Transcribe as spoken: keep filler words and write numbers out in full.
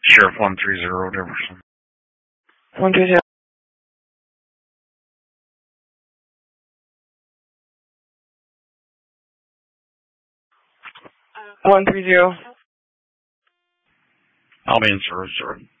Sheriff one three zero, Jefferson. one three zero. one three zero. I'll be in service, sir.